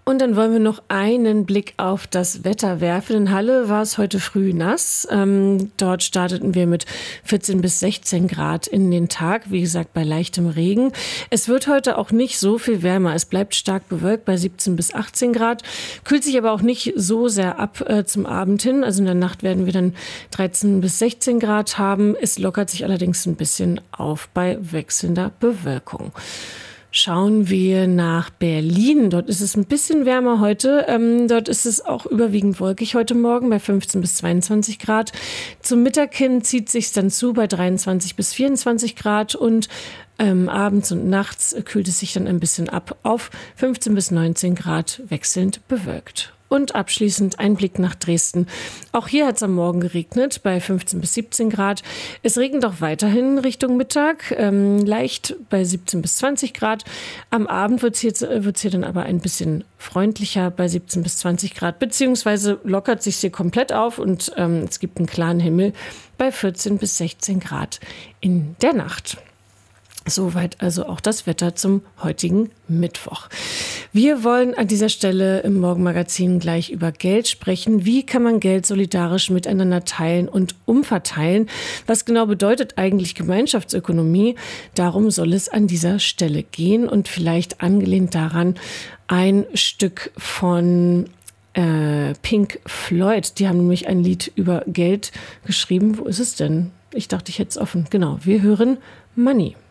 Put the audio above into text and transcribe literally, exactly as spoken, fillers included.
Und dann wollen wir noch einen Blick auf das Wetter werfen. In Halle war es heute früh nass. Ähm, dort starteten wir mit vierzehn bis sechzehn Grad in den Tag. Wie gesagt, bei leichtem Regen. Es wird heute auch nicht so viel wärmer. Es bleibt stark bewölkt bei siebzehn bis achtzehn Grad. Kühlt sich aber auch nicht so sehr ab äh, zum Abend hin. Also in der Nacht werden wir dann dreizehn bis sechzehn Grad haben. Es lockert sich allerdings ein bisschen auf bei wechselnder Bewölkung. Schauen wir nach Berlin. Dort ist es ein bisschen wärmer heute. Ähm, dort ist es auch überwiegend wolkig heute Morgen bei fünfzehn bis zweiundzwanzig Grad. Zum Mittag hin zieht sich dann zu bei dreiundzwanzig bis vierundzwanzig Grad und ähm, abends und nachts kühlt es sich dann ein bisschen ab auf fünfzehn bis neunzehn Grad wechselnd bewölkt. Und abschließend ein Blick nach Dresden. Auch hier hat es am Morgen geregnet bei fünfzehn bis siebzehn Grad. Es regnet auch weiterhin Richtung Mittag, ähm, leicht bei siebzehn bis zwanzig Grad. Am Abend wird es hier, wird's hier dann aber ein bisschen freundlicher bei siebzehn bis zwanzig Grad, beziehungsweise lockert sich hier komplett auf und ähm, es gibt einen klaren Himmel bei vierzehn bis sechzehn Grad in der Nacht. Soweit also auch das Wetter zum heutigen Mittwoch. Wir wollen an dieser Stelle im Morgenmagazin gleich über Geld sprechen. Wie kann man Geld solidarisch miteinander teilen und umverteilen? Was genau bedeutet eigentlich Gemeinschaftsökonomie? Darum soll es an dieser Stelle gehen und vielleicht angelehnt daran ein Stück von äh, Pink Floyd. Die haben nämlich ein Lied über Geld geschrieben. Wo ist es denn? Ich dachte, ich hätte es offen. Genau, wir hören Money.